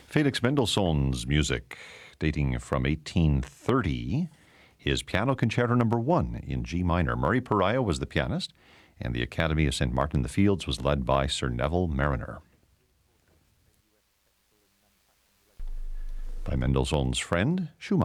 Felix Mendelssohn's music, dating from 1830, his Piano Concerto Number 1 in G minor. Murray Pariah was the pianist, and the Academy of St. Martin-in-the-Fields was led by Sir Neville Marriner. By Mendelssohn's friend, Schumann.